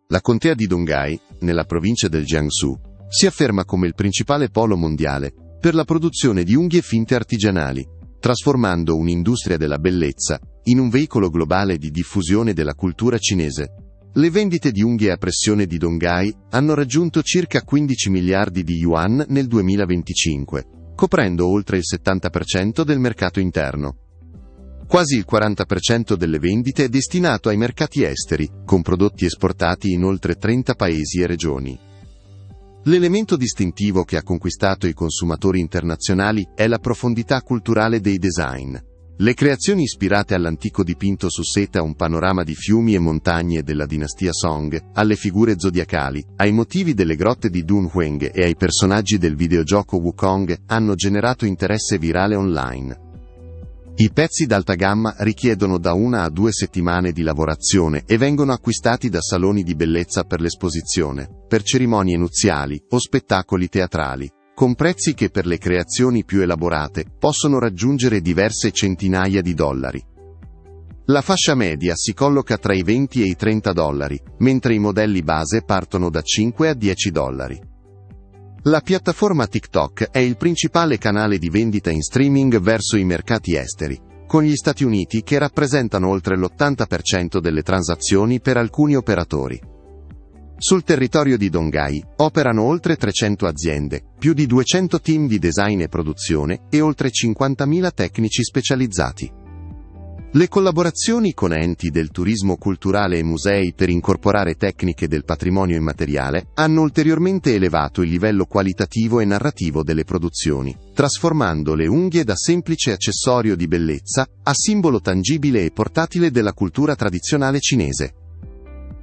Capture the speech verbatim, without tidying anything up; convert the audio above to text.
La contea di Donghai, nella provincia del Jiangsu, si afferma come il principale polo mondiale per la produzione di unghie finte artigianali, trasformando un'industria della bellezza in un veicolo globale di diffusione della cultura cinese. Le vendite di unghie a pressione di Donghai hanno raggiunto circa quindici miliardi di yuan nel duemilaventicinque, coprendo oltre il settanta per cento del mercato interno. Quasi il quaranta per cento delle vendite è destinato ai mercati esteri, con prodotti esportati in oltre trenta paesi e regioni. L'elemento distintivo che ha conquistato i consumatori internazionali è la profondità culturale dei design. Le creazioni ispirate all'antico dipinto su seta, un panorama di fiumi e montagne della dinastia Song, alle figure zodiacali, ai motivi delle grotte di Dunhuang e ai personaggi del videogioco Wukong, hanno generato interesse virale online. I pezzi d'alta gamma richiedono da una a due settimane di lavorazione e vengono acquistati da saloni di bellezza per l'esposizione, per cerimonie nuziali o spettacoli teatrali, con prezzi che per le creazioni più elaborate possono raggiungere diverse centinaia di dollari. La fascia media si colloca tra i venti e i trenta dollari, mentre i modelli base partono da cinque a dieci dollari. La piattaforma TikTok è il principale canale di vendita in streaming verso i mercati esteri, con gli Stati Uniti che rappresentano oltre l'ottanta per cento delle transazioni per alcuni operatori. Sul territorio di Donghai operano oltre trecento aziende, più di duecento team di design e produzione e oltre cinquantamila tecnici specializzati. Le collaborazioni con enti del turismo culturale e musei per incorporare tecniche del patrimonio immateriale hanno ulteriormente elevato il livello qualitativo e narrativo delle produzioni, trasformando le unghie da semplice accessorio di bellezza a simbolo tangibile e portatile della cultura tradizionale cinese.